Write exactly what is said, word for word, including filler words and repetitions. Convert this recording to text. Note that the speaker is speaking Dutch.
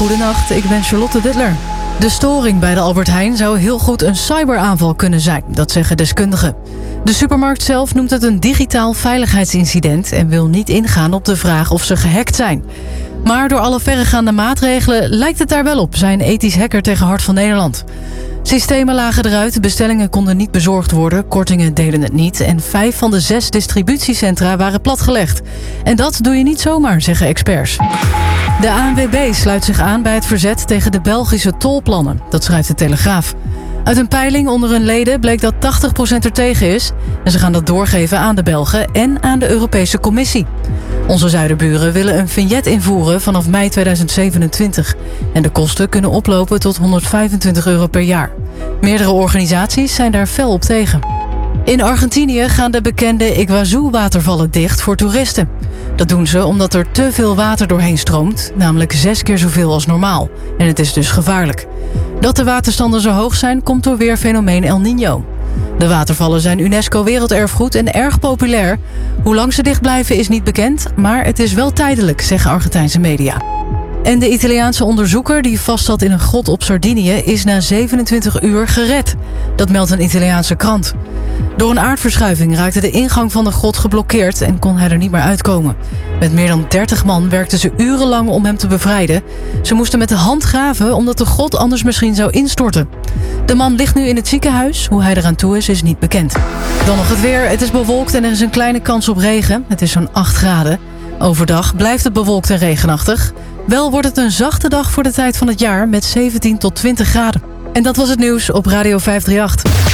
Goedenacht, ik ben Charlotte Dittler. De storing bij de Albert Heijn zou heel goed een cyberaanval kunnen zijn, dat zeggen deskundigen. De supermarkt zelf noemt het een digitaal veiligheidsincident en wil niet ingaan op de vraag of ze gehackt zijn. Maar door alle verregaande maatregelen lijkt het daar wel op, zei een ethisch hacker tegen Hart van Nederland. Systemen lagen eruit, bestellingen konden niet bezorgd worden, kortingen deden het niet en vijf van de zes distributiecentra waren platgelegd. En dat doe je niet zomaar, zeggen experts. De A N W B sluit zich aan bij het verzet tegen de Belgische tolplannen, dat schrijft de Telegraaf. Uit een peiling onder hun leden bleek dat tachtig procent er tegen is en ze gaan dat doorgeven aan de Belgen en aan de Europese Commissie. Onze zuiderburen willen een vignet invoeren vanaf mei tweeduizend zevenentwintig. En de kosten kunnen oplopen tot honderdvijfentwintig euro per jaar. Meerdere organisaties zijn daar fel op tegen. In Argentinië gaan de bekende Iguazú-watervallen dicht voor toeristen. Dat doen ze omdat er te veel water doorheen stroomt, namelijk zes keer zoveel als normaal. En het is dus gevaarlijk. Dat de waterstanden zo hoog zijn, komt door weerfenomeen El Niño. De watervallen zijn UNESCO werelderfgoed en erg populair. Hoe lang ze dicht blijven is niet bekend, maar het is wel tijdelijk, zeggen Argentijnse media. En de Italiaanse onderzoeker die vastzat in een grot op Sardinië is na zevenentwintig uur gered. Dat meldt een Italiaanse krant. Door een aardverschuiving raakte de ingang van de grot geblokkeerd en kon hij er niet meer uitkomen. Met meer dan dertig man werkten ze urenlang om hem te bevrijden. Ze moesten met de hand graven omdat de grot anders misschien zou instorten. De man ligt nu in het ziekenhuis. Hoe hij eraan toe is, is niet bekend. Dan nog het weer. Het is bewolkt en er is een kleine kans op regen. Het is zo'n acht graden. Overdag blijft het bewolkt en regenachtig. Wel wordt het een zachte dag voor de tijd van het jaar met zeventien tot twintig graden. En dat was het nieuws op Radio vijfhonderdachtendertig.